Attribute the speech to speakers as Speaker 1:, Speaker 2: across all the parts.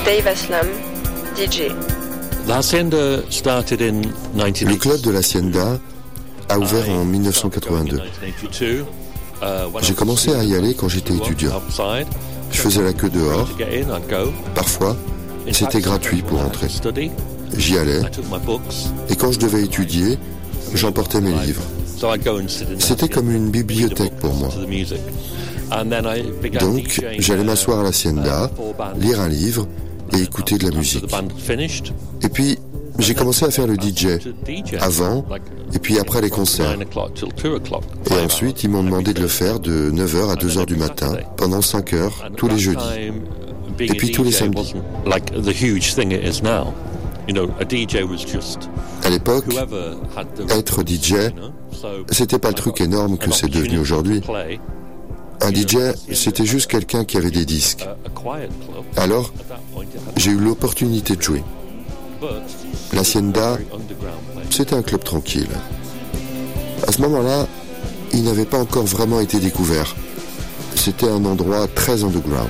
Speaker 1: Dave Aslam, DJ.
Speaker 2: Le club de l'Hacienda a ouvert en 1982. J'ai commencé à y aller quand j'étais étudiant. Je faisais la queue dehors. Parfois, c'était gratuit pour entrer. J'y allais. Et quand je devais étudier, j'emportais mes livres. C'était comme une bibliothèque pour moi. Donc, j'allais m'asseoir à l'Hacienda, lire un livre et écouter de la musique. Et puis, j'ai commencé à faire le DJ, avant et puis après les concerts. Et ensuite, ils m'ont demandé de le faire de 9h à 2h du matin, pendant 5 heures, tous les jeudis. Et puis tous les samedis. À l'époque, être DJ, c'était pas le truc énorme que c'est devenu aujourd'hui. Un DJ, c'était juste quelqu'un qui avait des disques. Alors, j'ai eu l'opportunité de jouer. L'Hacienda, c'était un club tranquille. À ce moment-là, il n'avait pas encore vraiment été découvert. C'était un endroit très underground.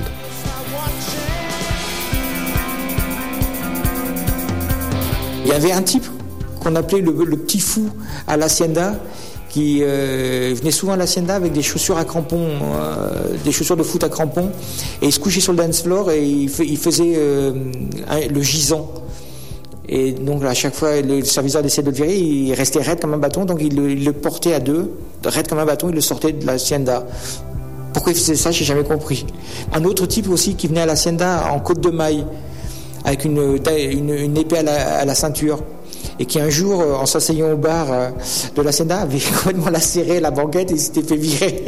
Speaker 3: Il y avait un type qu'on appelait le petit fou à l'Hacienda, qui venait souvent à l'Hacienda avec des chaussures à crampons, des chaussures de foot à crampons, et il se couchait sur le dance floor et il faisait le gisant. Et donc à chaque fois, le serviteur essayait de le virer, il restait raide comme un bâton, donc il le portait à deux, raide comme un bâton, il le sortait de l'Hacienda. Pourquoi il faisait ça, j'ai jamais compris. Un autre type aussi qui venait à l'Hacienda en côte de maille, avec une épée à la ceinture, et qui un jour, en s'asseyant au bar de l'Hacienda, avait complètement lacéré la banquette et s'était fait virer.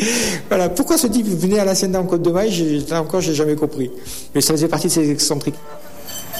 Speaker 3: Voilà, pourquoi ce type venait à l'Hacienda en côte de maille, j'ai jamais compris. Mais ça faisait partie de ces excentriques.